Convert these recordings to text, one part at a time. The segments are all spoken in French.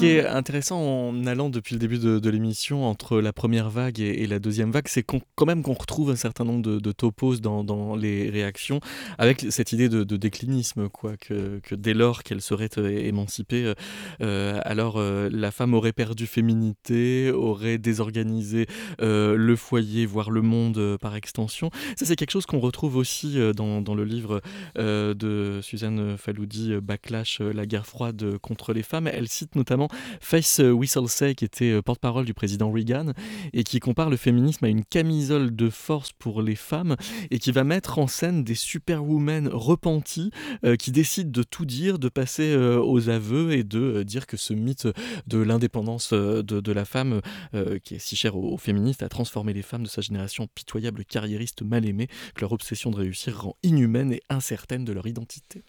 qui est intéressant en allant depuis le début de l'émission entre la première vague et la deuxième vague, c'est quand même qu'on retrouve un certain nombre de topos dans les réactions, avec cette idée de déclinisme, quoi, que dès lors qu'elle serait émancipée, alors la femme aurait perdu féminité, aurait désorganisé le foyer, voire le monde par extension. Ça, c'est quelque chose qu'on retrouve aussi dans le livre de Suzanne Faloudi, Backlash, la guerre froide contre les femmes. Elle cite notamment Faith Whittlesey, qui était porte-parole du président Reagan, et qui compare le féminisme à une camisole de force pour les femmes, et qui va mettre en scène des superwomen repenties qui décident de tout dire, de passer aux aveux et de dire que ce mythe de l'indépendance de la femme, qui est si cher aux féministes, a transformé les femmes de sa génération en pitoyables carriéristes mal aimées, que leur obsession de réussir rend inhumaines et incertaines de leur identité.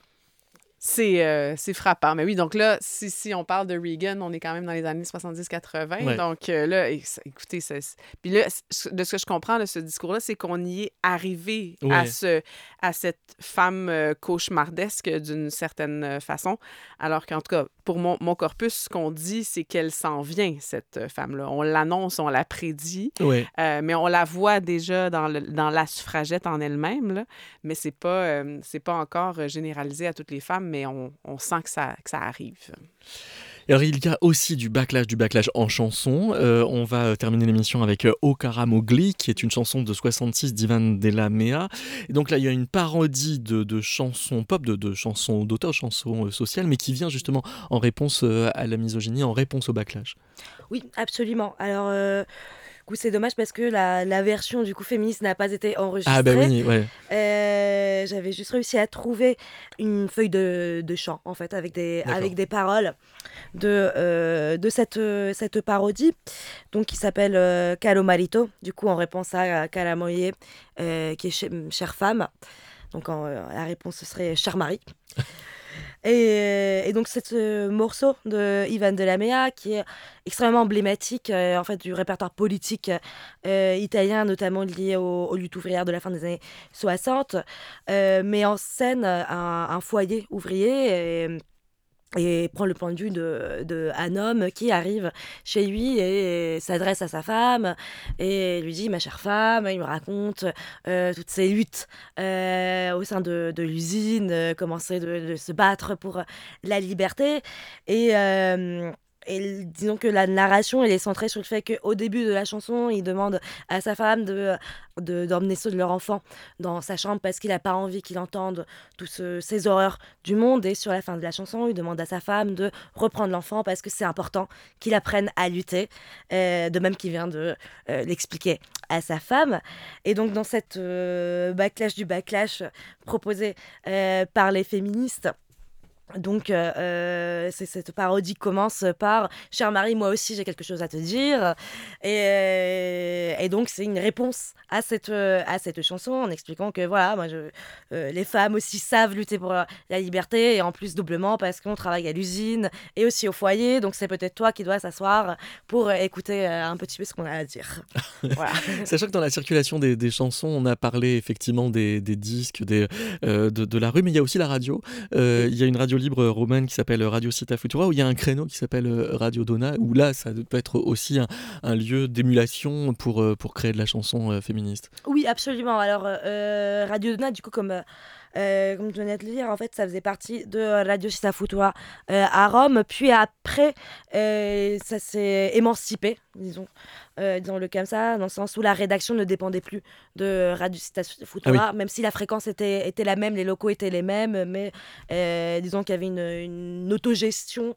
C'est frappant. Mais oui, donc là, si on parle de Reagan, on est quand même dans les années 70-80. Ouais. Donc là, écoutez, puis là, de ce que je comprends de ce discours-là, c'est qu'on y est arrivé Ouais. à cette femme cauchemardesque d'une certaine façon. Alors qu'en tout cas, pour mon corpus, ce qu'on dit, c'est qu'elle s'en vient, cette femme-là. On l'annonce, on la prédit, Ouais. mais on la voit déjà dans la suffragette en elle-même, là. Mais c'est pas encore généralisé à toutes les femmes, mais on sent que ça arrive. Alors il y a aussi du backlash en chanson. On va terminer l'émission avec O Cara Mowgli, qui est une chanson de 66 d'Ivan Della Mea. Et donc là, il y a une parodie de chansons pop, de chansons d'auteur, chansons sociales, mais qui vient justement en réponse à la misogynie, en réponse au backlash. Oui, absolument. Alors, du coup, c'est dommage parce que la version du coup féministe n'a pas été enregistrée. Ah bah oui, ouais. J'avais juste réussi à trouver une feuille de chant, en fait, avec des paroles de cette parodie, donc qui s'appelle Caro Marito, du coup en réponse à Cara Moye, qui est chère femme. Donc la réponse ce serait cher mari. Et donc ce morceau de Ivan Della Mea qui est extrêmement emblématique en fait du répertoire politique italien, notamment lié aux luttes ouvrières de la fin des années 60, met en scène un foyer ouvrier et prend le point de vue d'un homme qui arrive chez lui et s'adresse à sa femme et lui dit « Ma chère femme », il me raconte toutes ses luttes au sein de l'usine, commencer de se battre pour la liberté. Et disons que la narration elle est centrée sur le fait qu'au début de la chanson, il demande à sa femme d'emmener ceux de leur enfant dans sa chambre parce qu'il n'a pas envie qu'il entende toutes ces horreurs du monde. Et sur la fin de la chanson, il demande à sa femme de reprendre l'enfant parce que c'est important qu'il apprenne à lutter, de même qu'il vient de l'expliquer à sa femme. Et donc dans cette backlash du backlash proposé par les féministes, donc, cette parodie commence par « Cher Marie, moi aussi j'ai quelque chose à te dire ». Et donc, c'est une réponse à cette chanson en expliquant que voilà, les femmes aussi savent lutter pour la liberté et en plus doublement parce qu'on travaille à l'usine et aussi au foyer. Donc, c'est peut-être toi qui dois s'asseoir pour écouter un petit peu ce qu'on a à dire. Voilà. Sachant que dans la circulation des chansons, on a parlé effectivement des disques, de la rue, mais il y a aussi la radio. Il y a une radio libre romaine qui s'appelle Radio Città Futura, où il y a un créneau qui s'appelle Radio Donna, où là, ça peut être aussi un lieu d'émulation pour créer de la chanson féministe. Oui, absolument. Alors, Radio Donna, du coup, comme tu venais de le dire, en fait, ça faisait partie de Radio Città Futura à Rome. Puis après, ça s'est émancipé, disons-le comme ça, dans le sens où la rédaction ne dépendait plus de Radio Città Futura, même si la fréquence était la même, les locaux étaient les mêmes, mais disons qu'il y avait une autogestion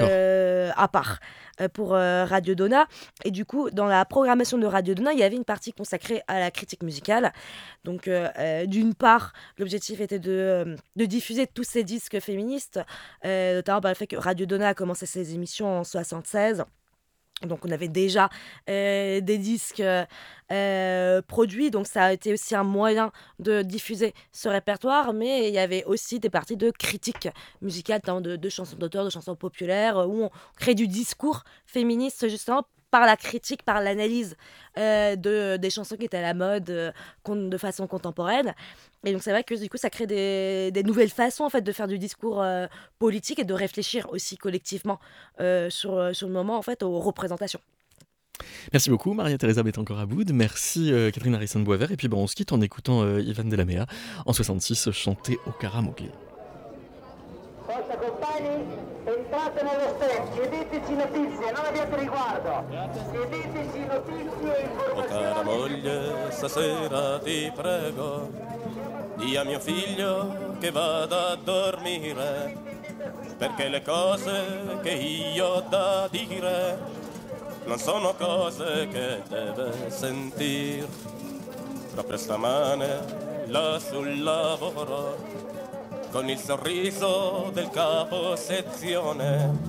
à part pour Radio Donna. Et du coup, dans la programmation de Radio Donna, il y avait une partie consacrée à la critique musicale. Donc, d'une part, l'objectif était de diffuser tous ces disques féministes, notamment par le fait que Radio Donna a commencé ses émissions en 76. Donc on avait déjà des disques produits, donc ça a été aussi un moyen de diffuser ce répertoire, mais il y avait aussi des parties de critique musicale, de chansons d'auteur, de chansons populaires, où on crée du discours féministe justement par la critique, par l'analyse des chansons qui étaient à la mode de façon contemporaine. Et donc c'est vrai que du coup ça crée des nouvelles façons en fait de faire du discours politique et de réfléchir aussi collectivement sur le moment en fait aux représentations. Merci beaucoup Maria-Teresa Betancourt-Aboud, merci Catherine Harrison-Boisvert, et puis on se quitte en écoutant Ivan Delamea en 66 chanter au Caramogli. Forza compagni, entrate nello stand, chiedeteci notizie, non abbiate riguardo. Chiedeteci notizie e Oh informazioni. cara moglie, stasera ti prego, di a mio figlio che vada a dormire, perché le cose che io ho da dire non sono cose che deve sentir. Proprio stamane là sul lavoro, con il sorriso del capo sezione,